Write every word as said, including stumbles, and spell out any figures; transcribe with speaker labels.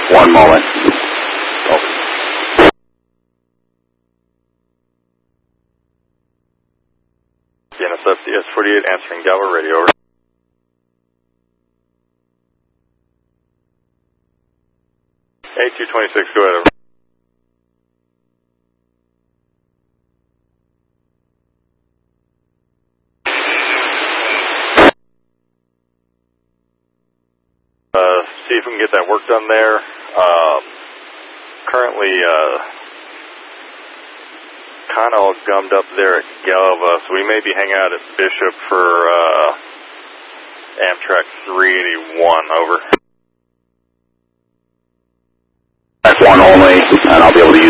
Speaker 1: One moment.
Speaker 2: N S F D S forty-eight answering Galva radio, over. A two twenty-six, go ahead, over. Uh, see if we can get that work done there. Um, currently, uh, kind of all gummed up there at Galva, so we may be hanging out at Bishop for, uh, Amtrak three eighty-one, over.
Speaker 1: That's one only, and I'll be able to use